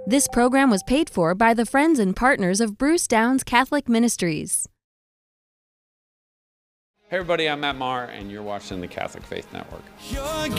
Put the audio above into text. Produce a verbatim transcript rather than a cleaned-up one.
This program was paid for by the friends and partners of Bruce Downs Catholic Ministries. Hey everybody, I'm Matt Maher, and you're watching the Catholic Faith Network. You're